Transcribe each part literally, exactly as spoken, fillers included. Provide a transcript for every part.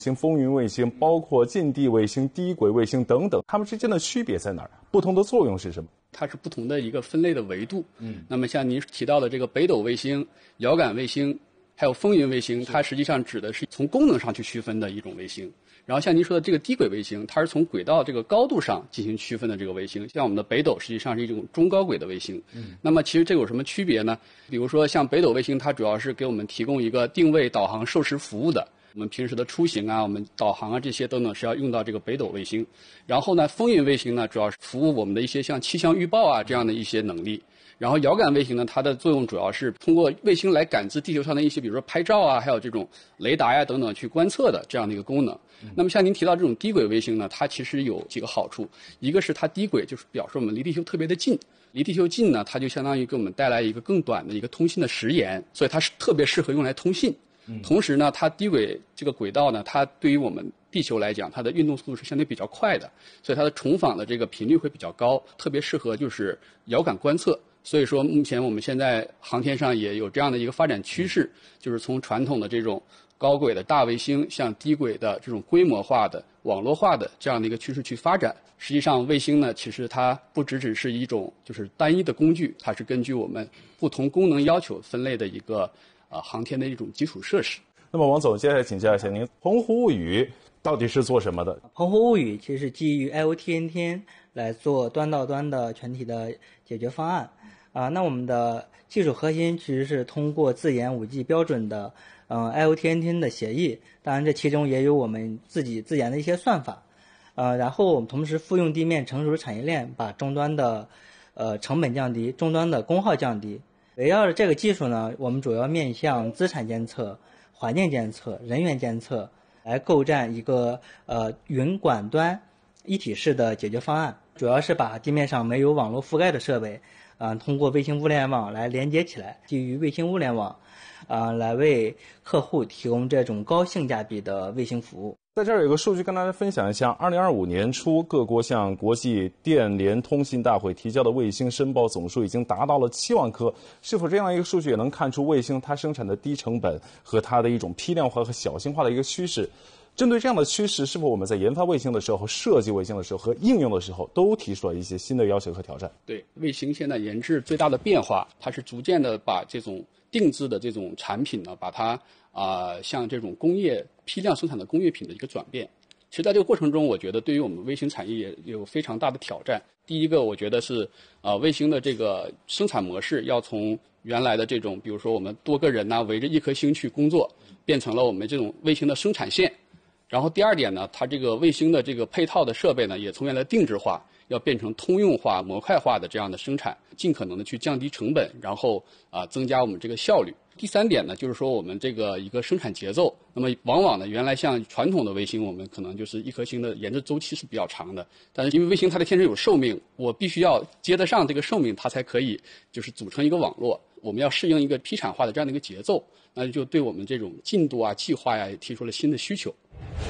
像风云卫星，包括近地卫星、低轨卫星等等，它们之间的区别在哪儿？不同的作用是什么？ 它是不同的一个分类的维度。嗯，那么像您提到的这个北斗卫星、遥感卫星，还有风云卫星，它实际上指的是从功能上去区分的一种卫星。然后像您说的这个低轨卫星，它是从轨道这个高度上进行区分的这个卫星。像我们的北斗实际上是一种中高轨的卫星。嗯，那么其实这有什么区别呢？比如说像北斗卫星，它主要是给我们提供一个定位、导航、授时服务的。我们平时的出行啊，我们导航啊，这些等等是要用到这个北斗卫星。然后呢，风云卫星呢，主要是服务我们的一些像气象预报啊这样的一些能力。然后遥感卫星呢，它的作用主要是通过卫星来感知地球上的一些，比如说拍照啊，还有这种雷达呀等等去观测的这样的一个功能。那么像您提到这种低轨卫星呢，它其实有几个好处，一个是它低轨就是表示我们离地球特别的近，离地球近呢，它就相当于给我们带来一个更短的一个通信的时延，所以它是特别适合用来通信。同时呢，它低轨这个轨道呢，它对于我们地球来讲，它的运动速度是相对比较快的，所以它的重访的这个频率会比较高，特别适合就是遥感观测。所以说，目前我们现在航天上也有这样的一个发展趋势，就是从传统的这种高轨的大卫星，向低轨的这种规模化的、网络化的这样的一个趋势去发展。实际上，卫星呢，其实它不只只是一种就是单一的工具，它是根据我们不同功能要求分类的一个呃航天的一种基础设施。 那么王总，接下来请教一下您，澎湖物语到底是做什么的？ 澎湖物语其实是基于 I O T N T N 来做端到端的全体的解决方案。啊，那我们的技术核心其实是通过自研 五 G 标准的，嗯 I O T N T N 的协议，当然这其中也有我们自己自研的一些算法，呃，然后我们同时复用地面成熟的产业链，把终端的，呃成本降低，终端的功耗降低。围绕着这个技术呢，我们主要面向资产监测、环境监测、人员监测，来构建一个呃云管端一体式的解决方案，主要是把地面上没有网络覆盖的设备。啊，通过卫星物联网来连接起来，基于卫星物联网，啊，来为客户提供这种高性价比的卫星服务。 在这儿有个数据跟大家分享一下，二零二五年初，各国向国际电联通信大会提交的卫星申报总数已经达到了七万颗。是否这样一个数据也能看出卫星它生产的低成本和它的一种批量化和小型化的一个趋势？针对这样的趋势，是否我们在研发卫星的时候、设计卫星的时候和应用的时候，都提出了一些新的要求和挑战？ 对，卫星现在研制最大的变化，它是逐渐的把这种定制的这种产品呢，把它啊、呃、向这种工业批量生产的工业品的一个转变。其实在这个过程中，我觉得对于我们卫星产业也有非常大的挑战。第一个，我觉得是啊、呃、卫星的这个生产模式要从原来的这种，比如说我们多个人呐、啊、围着一颗星去工作，变成了我们这种卫星的生产线。然后第二点呢，它这个卫星的这个配套的设备呢，也从原来定制化要变成通用化、模块化的这样的生产，尽可能的去降低成本，然后啊、呃、增加我们这个效率。第三点呢，就是说我们这个一个生产节奏，那么往往呢，原来像传统的卫星，我们可能就是一颗星的研制周期是比较长的，但是因为卫星它的天生有寿命，我必须要接得上这个寿命，它才可以就是组成一个网络。我们要适应一个批产化的这样的一个节奏，那就对我们这种进度啊、计划呀、也提出了新的需求。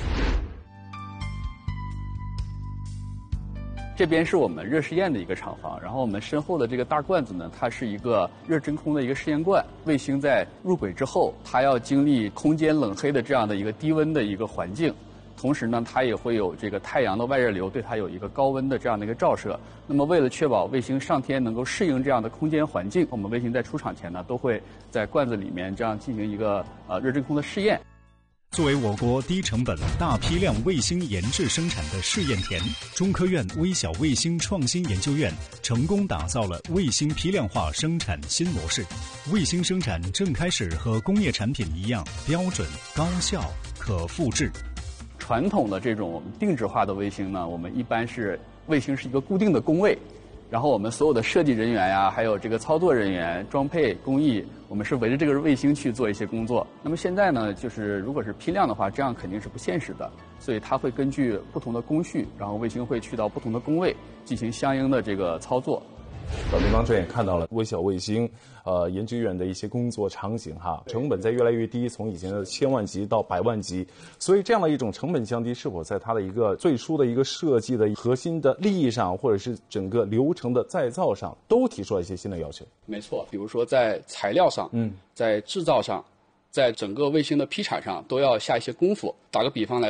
这边是我们热试验的一个厂房，然后我们身后的这个大罐子呢，它是一个热真空的一个试验罐。卫星在入轨之后，它要经历空间冷黑的这样的一个低温的一个环境，同时呢，它也会有这个太阳的外热流对它有一个高温的这样的一个照射。那么为了确保卫星上天能够适应这样的空间环境，我们卫星在出厂前呢，都会在罐子里面这样进行一个呃热真空的试验。 作为我国低成本、大批量卫星研制生产的试验田，中科院微小卫星创新研究院成功打造了卫星批量化生产新模式。卫星生产正开始和工业产品一样标准、高效、可复制。 传统的这种定制化的卫星呢，我们一般是卫星是一个固定的工位，然后我们所有的设计人员呀，还有这个操作人员、装配工艺，我们是围着这个卫星去做一些工作。那么现在呢，就是如果是批量的话，这样肯定是不现实的，所以它会根据不同的工序，然后卫星会去到不同的工位进行相应的这个操作。 老林刚这也看到了微小卫星呃研究院的一些工作场景哈，成本在越来越低，从以前的千万级到百万级，所以这样的一种成本降低，是否在它的一个最初的一个设计的核心的利益上，或者是整个流程的再造上，都提出了一些新的要求？ 没错，比如说在材料上，嗯，在制造上， 在整个卫星的劈产上都要下一些功夫。打个比方来